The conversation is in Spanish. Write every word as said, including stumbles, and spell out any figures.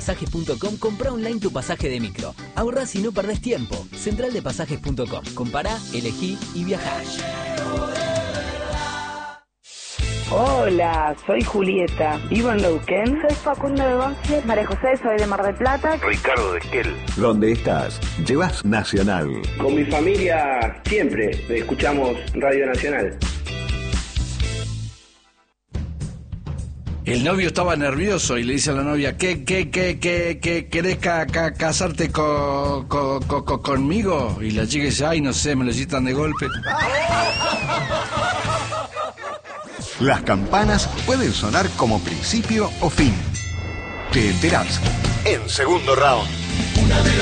Pasajes punto com, compra online tu pasaje de micro. Ahorrás y no perdés tiempo. Central de pasajes punto com. Compará, elegí y viajá. Hola, soy Julieta. Vivo en Neuquén. Soy Facundo de Once. María José, soy de Mar del Plata. Ricardo de Esquel. ¿Dónde estás? Llevas Nacional. Con mi familia siempre escuchamos Radio Nacional. El novio estaba nervioso y le dice a la novia, ¿qué, qué, qué, qué, qué querés ca, ca, casarte co, co, co, co, conmigo? Y la chica dice, ay, no sé, me lo citan de golpe. Las campanas pueden sonar como principio o fin. Te enterás en Segundo Round.